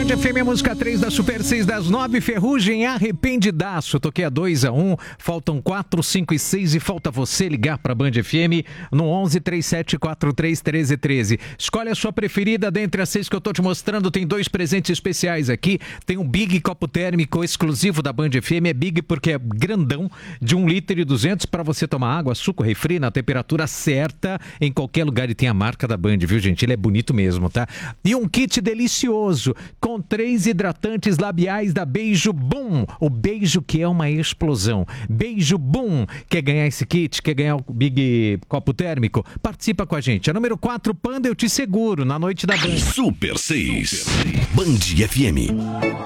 Band FM, música 3 da Super 6 das 9, Ferrugem, Arrependidaço. Toquei a 2-1, faltam 4, 5 e 6 e falta você ligar pra Band FM no 11 3743 1313. Escolhe a sua preferida dentre as 6 que eu tô te mostrando. Tem 2 presentes especiais aqui. Tem um Big Copo Térmico exclusivo da Band FM. É Big porque é grandão, de 1,2 litros para você tomar água, suco, refri na temperatura certa em qualquer lugar, e tem a marca da Band, viu, gente? Ele é bonito mesmo, tá? E um kit delicioso com 3 hidratantes labiais da Beijo Boom. O beijo que é uma explosão. Beijo Boom. Quer ganhar esse kit? Quer ganhar o Big Copo Térmico? Participa com a gente. A número 4, Panda, eu te seguro, na noite da Band. Super 6. Band FM.